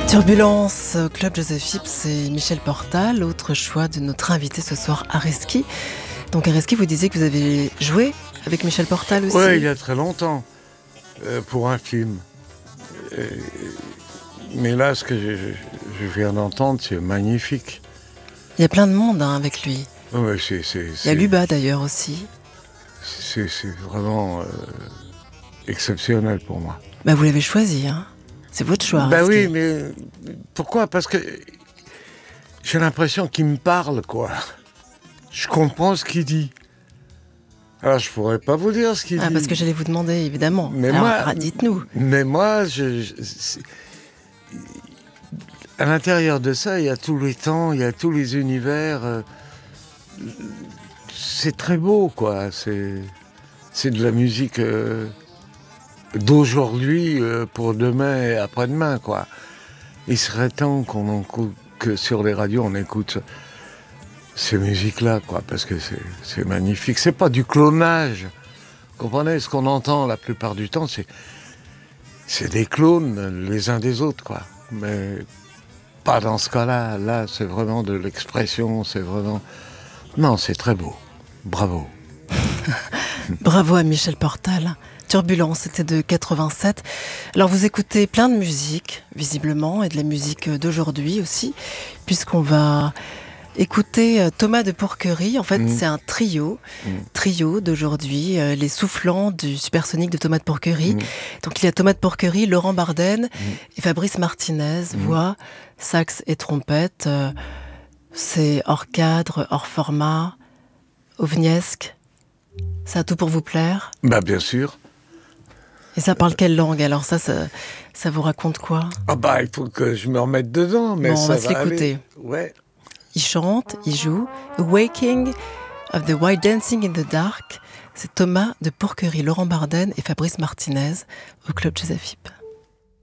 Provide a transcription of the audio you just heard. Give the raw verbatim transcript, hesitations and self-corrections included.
Turbulence au Club Joseph Phipps, c'est Michel Portal, autre choix de notre invité ce soir, Areski. Donc Areski, vous disiez que vous avez joué avec Michel Portal aussi. Oui, il y a très longtemps, euh, pour un film. Et, mais là, ce que je, je viens d'entendre, c'est magnifique. Il y a plein de monde hein, avec lui. Ouais, c'est, c'est, il y a c'est, Luba d'ailleurs aussi. C'est, c'est vraiment euh, exceptionnel pour moi. Bah, vous l'avez choisi, hein. C'est votre choix. Ben Areski. oui, mais pourquoi ? Parce que j'ai l'impression qu'il me parle, quoi. Je comprends ce qu'il dit. Alors, je pourrais pas vous dire ce qu'il ah, dit. Parce que j'allais vous demander, évidemment. Mais Alors, moi, ah, dites-nous. Mais moi, je, je, c'est, à l'intérieur de ça, il y a tous les temps, il y a tous les univers. Euh, c'est très beau, quoi. C'est, c'est de la musique euh, d'aujourd'hui euh, pour demain et après-demain, quoi. Il serait temps qu'on en écoute, que sur les radios, on écoute ces musiques-là, quoi, parce que c'est, c'est magnifique. C'est pas du clonage. Vous comprenez ? Ce qu'on entend la plupart du temps, c'est, c'est des clones les uns des autres, quoi. Mais pas dans ce cas-là. Là, c'est vraiment de l'expression, c'est vraiment... Non, c'est très beau. Bravo. Bravo à Michel Portal. Turbulence, c'était de quatre-vingt-sept. Alors vous écoutez plein de musique, visiblement, et de la musique d'aujourd'hui aussi, puisqu'on va écouter Thomas de Pourquerie. En fait, mmh. c'est un trio, mmh. trio d'aujourd'hui, euh, les soufflants du Supersonique de Thomas de Pourquerie. Mmh. Donc il y a Thomas de Pourquerie, Laurent Barden mmh. et Fabrice Martinez, mmh. voix, sax et trompette. Euh, c'est hors cadre, hors format, ovniesque. Ça a tout pour vous plaire ? Bah bien sûr. Et ça parle quelle langue ? Alors ça, ça, ça vous raconte quoi ? Ah bah il faut que je me remette dedans, mais bon, ça on va, va se l'écouter. Aller. Ouais. Il chante, il joue. Waking of the White Dancing in the Dark. C'est Thomas de Pourquerie, Laurent Barden et Fabrice Martinez au Club Joseph Phipps.